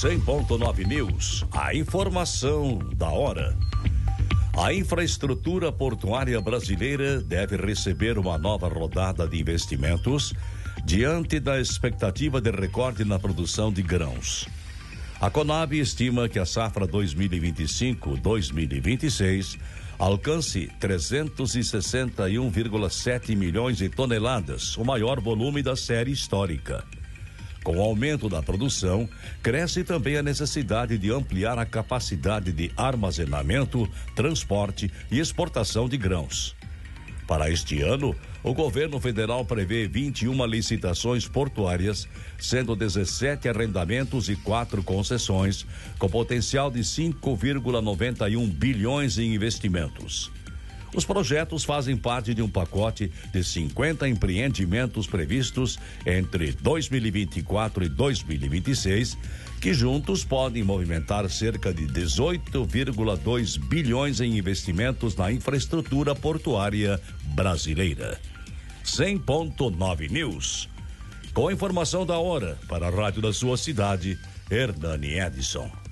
100.9 News, a informação da hora. A infraestrutura portuária brasileira deve receber uma nova rodada de investimentos diante da expectativa de recorde na produção de grãos. A Conab estima que a safra 2025-2026 alcance 361,7 milhões de toneladas, o maior volume da série histórica. Com o aumento da produção, cresce também a necessidade de ampliar a capacidade de armazenamento, transporte e exportação de grãos. Para este ano, o governo federal prevê 21 licitações portuárias, sendo 17 arrendamentos e 4 concessões, com potencial de 5,91 bilhões em investimentos. Os projetos fazem parte de um pacote de 50 empreendimentos previstos entre 2024 e 2026, que juntos podem movimentar cerca de 18,2 bilhões em investimentos na infraestrutura portuária brasileira. 100.9 News. Com a informação da hora para a rádio da sua cidade, Hernani Edson.